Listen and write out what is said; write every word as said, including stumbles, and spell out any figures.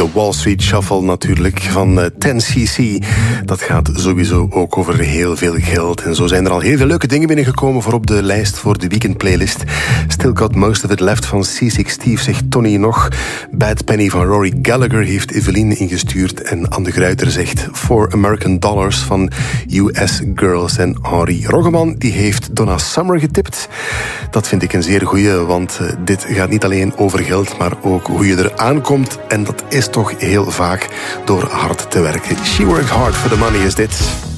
Wall Street Shuffle natuurlijk van ten C C. Dat gaat sowieso ook over heel veel geld. En zo zijn er al heel veel leuke dingen binnengekomen voor op de lijst voor de weekendplaylist. Still Got Most of It Left van C zes Steve, zegt Tony nog. Bad Penny van Rory Gallagher heeft Evelien ingestuurd. En Anne Gruiter zegt Four American Dollars van U S Girls. En Henri Roggeman die heeft Donna Summer getipt. Dat vind ik een zeer goeie, want uh, dit gaat niet alleen over geld, maar ook hoe je er aankomt. En dat is toch heel vaak door hard te werken. She worked hard for the money is dit.